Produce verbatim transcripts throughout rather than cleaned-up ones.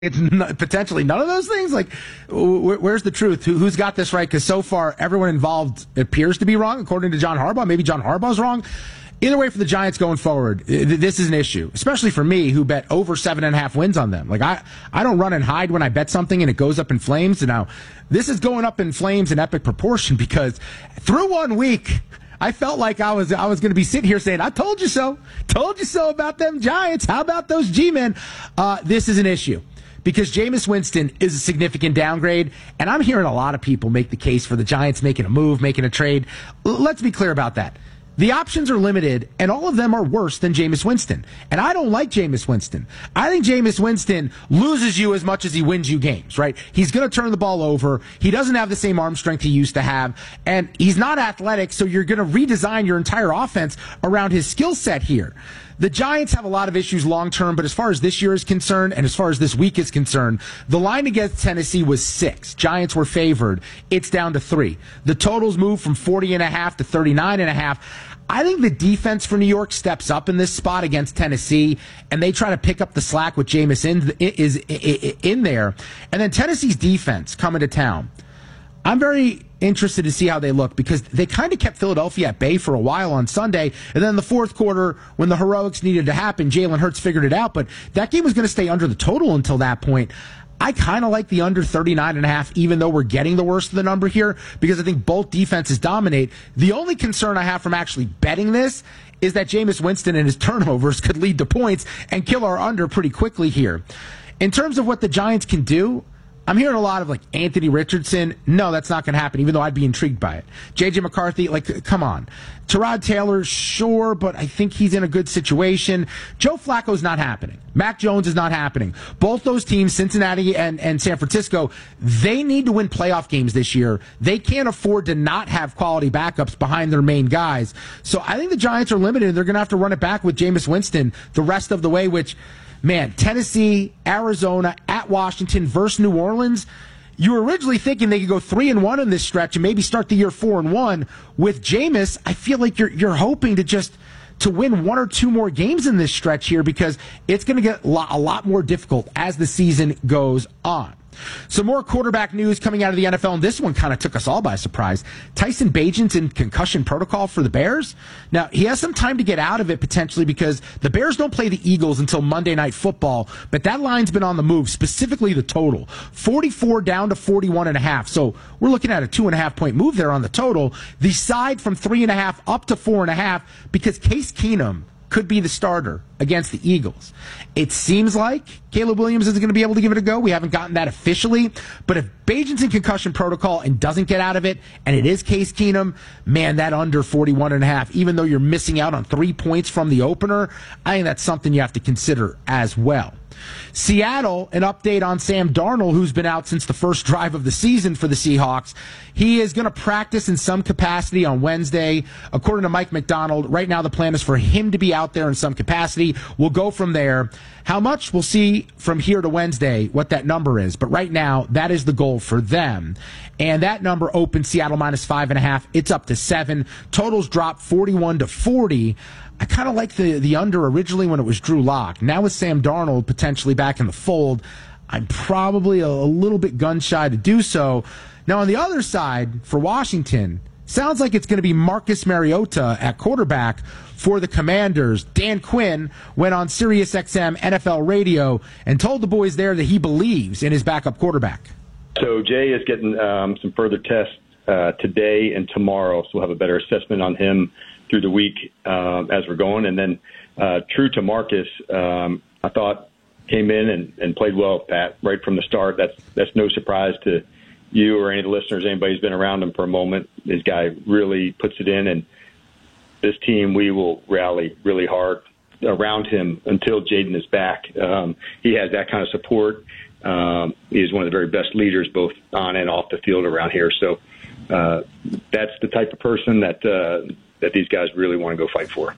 It's n- potentially none of those things. Like, wh- where's the truth? Who, who's got this right? Because so far, everyone involved appears to be wrong, according to John Harbaugh. Maybe John Harbaugh's wrong. Either way, for the Giants going forward, this is an issue, especially for me, who bet over seven and a half wins on them. Like, I, I don't run and hide when I bet something and it goes up in flames. And now this is going up in flames in epic proportion because through one week, I felt like I was I was going to be sitting here saying, I told you so. Told you so about them Giants. How about those G-men? Uh, this is an issue because Jameis Winston is a significant downgrade, and I'm hearing a lot of people make the case for the Giants making a move, making a trade. L- let's be clear about that. The options are limited, and all of them are worse than Jameis Winston. And I don't like Jameis Winston. I think Jameis Winston loses you as much as he wins you games, right? He's going to turn the ball over. He doesn't have the same arm strength he used to have. And he's not athletic, so you're going to redesign your entire offense around his skill set here. The Giants have a lot of issues long term, but as far as this year is concerned and as far as this week is concerned, the line against Tennessee was six. Giants were favored. It's down to three. The totals moved from forty and a half to thirty-nine and a half. I think the defense for New York steps up in this spot against Tennessee, and they try to pick up the slack with Jameis in, is in there. And then Tennessee's defense coming to town. I'm very interested to see how they look because they kind of kept Philadelphia at bay for a while on Sunday. And then in the fourth quarter, when the heroics needed to happen, Jalen Hurts figured it out. But that game was going to stay under the total until that point. I kind of like the under thirty-nine and a half, even though we're getting the worst of the number here, because I think both defenses dominate. The only concern I have from actually betting this is that Jameis Winston and his turnovers could lead to points and kill our under pretty quickly here. In terms of what the Giants can do, I'm hearing a lot of like Anthony Richardson. No, that's not going to happen, even though I'd be intrigued by it. J J McCarthy, like, come on. Tyrod Taylor, sure, but I think he's in a good situation. Joe Flacco's not happening. Mac Jones is not happening. Both those teams, Cincinnati and, and San Francisco, they need to win playoff games this year. They can't afford to not have quality backups behind their main guys. So I think the Giants are limited. They're going to have to run it back with Jameis Winston the rest of the way, which... Man, Tennessee, Arizona, at Washington versus New Orleans. You were originally thinking they could go three and one in this stretch and maybe start the year four and one. With Jameis, I feel like you're you're hoping to just to win one or two more games in this stretch here because it's going to get a lot, a lot more difficult as the season goes on. Some more quarterback news coming out of the N F L, and this one kind of took us all by surprise. Tyson Bagent's in concussion protocol for the Bears. Now, he has some time to get out of it potentially because the Bears don't play the Eagles until Monday Night Football, but that line's been on the move, specifically the total. forty-four down to forty-one and a half. So we're looking at a two and a half point move there on the total. The side from three and a half up to four and a half because Case Keenum could be the starter against the Eagles. It seems like Caleb Williams isn't going to be able to give it a go. We haven't gotten that officially. But if Bagent's in concussion protocol and doesn't get out of it, and it is Case Keenum, man, that under forty-one and a half, even though you're missing out on three points from the opener, I think that's something you have to consider as well. Seattle, an update on Sam Darnold, who's been out since the first drive of the season for the Seahawks. He is going to practice in some capacity on Wednesday. According to Mike McDonald, right now the plan is for him to be out there in some capacity. We'll go from there. How much? We'll see from here to Wednesday what that number is. But right now, that is the goal for them. And that number opened Seattle minus five and a half. It's up to seven. Totals dropped forty-one to forty. I kind of like the, the under originally when it was Drew Lock. Now with Sam Darnold potentially back in the fold, I'm probably a, a little bit gun-shy to do so. Now on the other side, for Washington, sounds like it's going to be Marcus Mariota at quarterback for the Commanders. Dan Quinn went on SiriusXM N F L radio and told the boys there that he believes in his backup quarterback. So Jay is getting um, some further tests uh, today and tomorrow, so we'll have a better assessment on him through the week uh, as we're going. And then uh, true to Marcus, um, I thought came in and, and played well, Pat, right from the start. That's that's no surprise to you or any of the listeners, anybody who's been around him for a moment. This guy really puts it in, and this team, we will rally really hard around him until Jaden is back. Um, he has that kind of support. Um, he's one of the very best leaders, both on and off the field around here. So uh, that's the type of person that uh, that these guys really want to go fight for.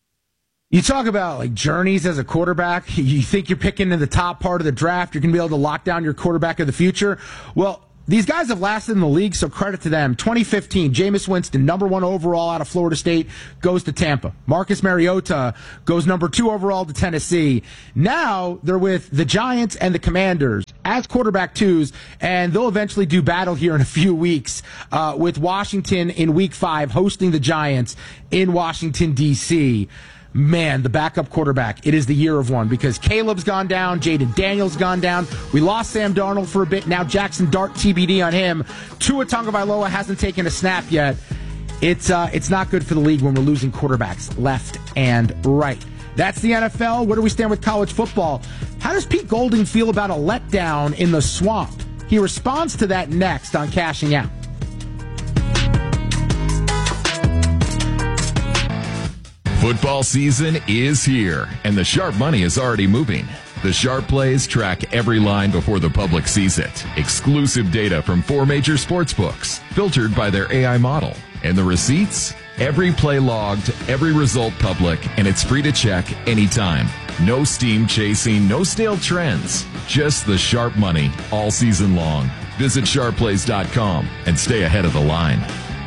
You talk about like journeys as a quarterback. You think you're picking in the top part of the draft. You're going to be able to lock down your quarterback of the future. Well, these guys have lasted in the league, so credit to them. twenty fifteen, Jameis Winston, number one overall out of Florida State, goes to Tampa. Marcus Mariota goes number two overall to Tennessee. Now they're with the Giants and the Commanders as quarterback twos, and they'll eventually do battle here in a few weeks uh, with Washington in week five, hosting the Giants in Washington, D C Man, the backup quarterback, it is the year of one because Caleb's gone down, Jaden Daniels gone down. We lost Sam Darnold for a bit. Now Jackson Dart, T B D on him. Tua Tagovailoa hasn't taken a snap yet. It's uh, it's not good for the league when we're losing quarterbacks left and right. That's the N F L. Where do we stand with college football? How does Pete Golding feel about a letdown in the swamp? He responds to that next on Cashing Out. Football season is here, and the sharp money is already moving. The Sharp Plays track every line before the public sees it. Exclusive data from four major sports books, filtered by their A I model. And the receipts? Every play logged, every result public, and it's free to check anytime. No steam chasing, no stale trends. Just the sharp money all season long. Visit sharp plays dot com and stay ahead of the line.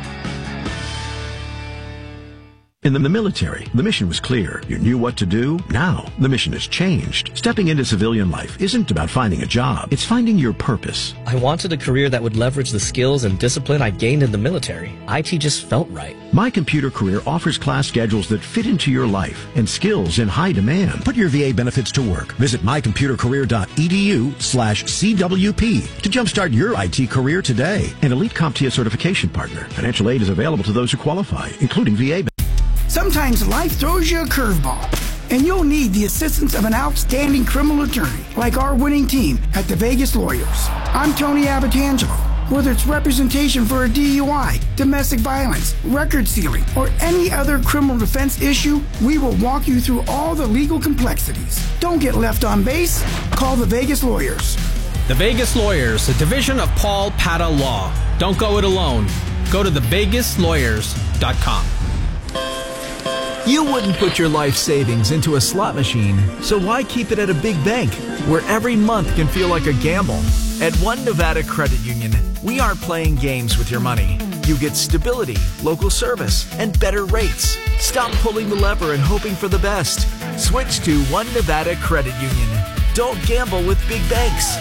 In the military, the mission was clear. You knew what to do. Now, the mission has changed. Stepping into civilian life isn't about finding a job. It's finding your purpose. I wanted a career that would leverage the skills and discipline I gained in the military. I T just felt right. My Computer Career offers class schedules that fit into your life and skills in high demand. Put your V A benefits to work. Visit my computer career dot e d u slash C W P to jumpstart your I T career today. An elite CompTIA certification partner. Financial aid is available to those who qualify, including V A benefits. Sometimes life throws you a curveball, and you'll need the assistance of an outstanding criminal attorney like our winning team at the Vegas Lawyers. I'm Tony Abatangelo. Whether it's representation for a D U I, domestic violence, record sealing, or any other criminal defense issue, we will walk you through all the legal complexities. Don't get left on base. Call the Vegas Lawyers. The Vegas Lawyers, a division of Paul Pata Law. Don't go it alone. Go to the vegas lawyers dot com. You wouldn't put your life savings into a slot machine, so why keep it at a big bank where every month can feel like a gamble? At One Nevada Credit Union, we aren't playing games with your money. You get stability, local service, and better rates. Stop pulling the lever and hoping for the best. Switch to One Nevada Credit Union. Don't gamble with big banks.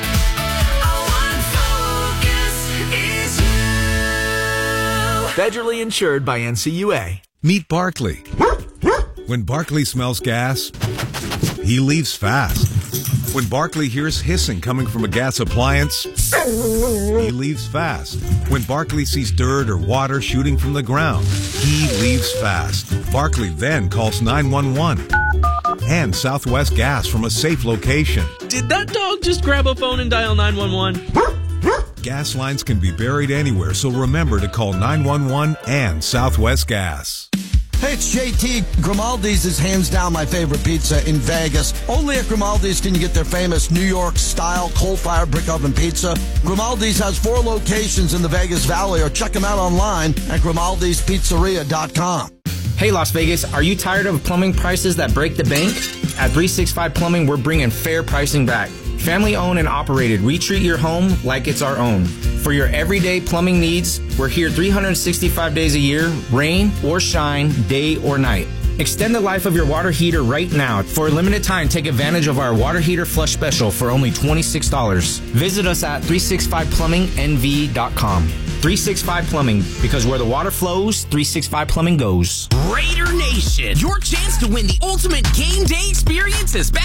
Federally insured by N C U A. Meet Barkley. When Barkley smells gas, he leaves fast. When Barkley hears hissing coming from a gas appliance, he leaves fast. When Barkley sees dirt or water shooting from the ground, he leaves fast. Barkley then calls nine one one and Southwest Gas from a safe location. Did that dog just grab a phone and dial nine one one? Gas lines can be buried anywhere, so remember to call nine one one and Southwest Gas. Hey, it's J T. Grimaldi's is hands down my favorite pizza in Vegas. Only at Grimaldi's can you get their famous New York-style coal-fired brick oven pizza. Grimaldi's has four locations in the Vegas Valley, or check them out online at grimaldis pizzeria dot com. Hey, Las Vegas, are you tired of plumbing prices that break the bank? At three sixty-five Plumbing, we're bringing fair pricing back. Family owned and operated, we treat your home like it's our own. For your everyday plumbing needs, we're here three hundred sixty-five days a year, rain or shine, day or night. Extend the life of your water heater right now. For a limited time, take advantage of our water heater flush special for only twenty-six dollars. Visit us at three sixty-five plumbing n v dot com. three sixty-five Plumbing, because where the water flows, three sixty-five Plumbing goes. Raider Nation, your chance to win the ultimate game day experience is back